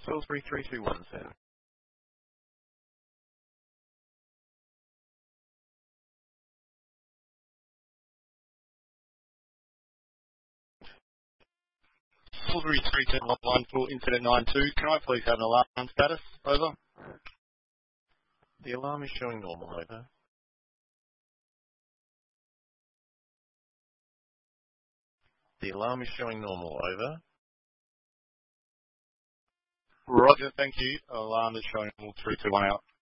Salisbury 3217. Salisbury 3211 for incident 92. Can I please have an alarm status? Over. The alarm is showing normal. Over. The alarm is showing normal. Over. Roger, thank you. Alarm is showing normal. 321 out.